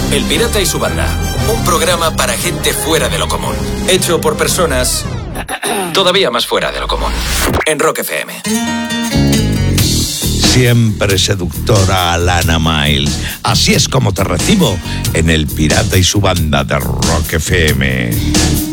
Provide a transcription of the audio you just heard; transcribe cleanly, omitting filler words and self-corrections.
El Pirata y su banda. Un programa para gente fuera de lo común. Hecho por personas todavía más fuera de lo común. En Rock FM. Siempre seductora Alana Miles. Así es como te recibo en El Pirata y su banda de Rock FM.